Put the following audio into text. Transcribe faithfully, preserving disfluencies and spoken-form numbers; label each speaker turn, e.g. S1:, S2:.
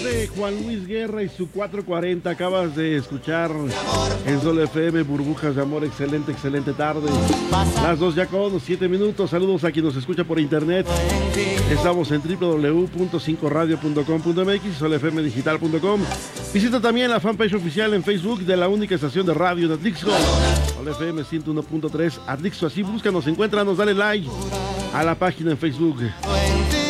S1: De Juan Luis Guerra y su cuatro cuarenta, acabas de escuchar en Sol F M, Burbujas de Amor. Excelente, excelente tarde. Las dos ya con siete minutos. Saludos a quien nos escucha por internet. Estamos en doble u doble u doble u punto cinco radio punto com punto m x y sol f m digital punto com. Visita también la fanpage oficial en Facebook de la única estación de radio de Atlixco, Sol F M ciento uno punto tres Atlixco. Así búscanos, encuéntranos, dale like a la página en Facebook.